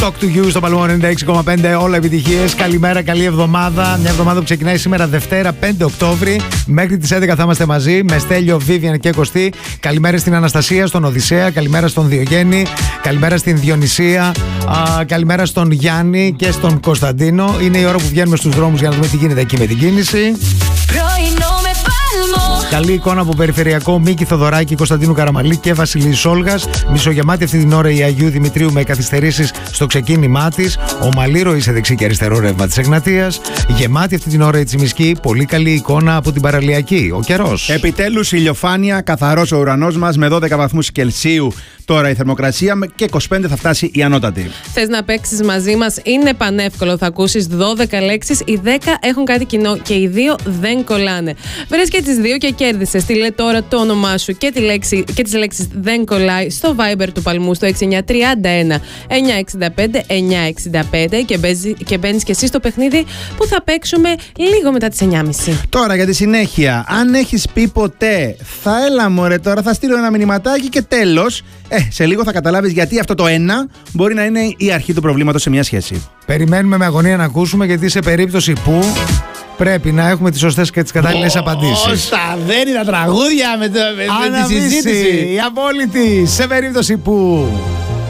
Talk to You στο Παλαιμό 96,5. Όλα επιτυχίες. Καλημέρα, καλή εβδομάδα. Μια εβδομάδα που ξεκινάει σήμερα Δευτέρα 5 Οκτώβρη. Μέχρι τις 11 θα είμαστε μαζί με Στέλιο, Βίβιαν και Κωστή. Καλημέρα στην Αναστασία, στον Οδυσσέα. Καλημέρα στον Διογέννη. Καλημέρα στην Διονυσία. Καλημέρα στον Γιάννη και στον Κωνσταντίνο. Είναι η ώρα που βγαίνουμε στους δρόμους για να δούμε τι γίνεται εκεί με την κίνηση. Καλή εικόνα από περιφερειακό Μίκη Θοδωράκη, Κωνσταντίνου Καραμαλή και Βασιλή Σόλγας. Μισογεμάτη αυτή την ώρα η Αγίου Δημητρίου με καθυστερήσεις στο ξεκίνημά της. Ομαλή ροή σε δεξί και αριστερό ρεύμα της Εγνατίας. Γεμάτη αυτή την ώρα η Τσιμισκή. Πολύ καλή εικόνα από την Παραλιακή. Ο καιρός. Επιτέλους ηλιοφάνεια, καθαρός ο ουρανός μας με 12 βαθμούς Κελσίου. Τώρα η θερμοκρασία και 25 θα φτάσει η ανώτατη. Θες να παίξεις μαζί μας? Είναι πανεύκολο. Θα ακούσεις 12 λέξεις. Οι 10 έχουν κάτι κοινό και οι 2 δεν κολλάνε. Βρες και τις 2 και κέρδισες. Στείλε τώρα το όνομά σου και τις λέξεις δεν κολλάει στο Viber του Παλμού στο 6931 965 965 και μπαίνεις και εσύ στο παιχνίδι που θα παίξουμε λίγο μετά τις 9.30. Τώρα για τη συνέχεια. Αν έχεις πει ποτέ θα έλα μωρέ τώρα, θα στείλω ένα μηνυματάκι και τέλος. Σε λίγο θα καταλάβεις γιατί αυτό το ένα μπορεί να είναι η αρχή του προβλήματος σε μια σχέση. Περιμένουμε με αγωνία να ακούσουμε, γιατί σε περίπτωση που πρέπει να έχουμε τις σωστές και τις κατάλληλες απαντήσεις. Στα δένει τα τραγούδια με τη συζήτηση. Η απόλυτη, σε περίπτωση που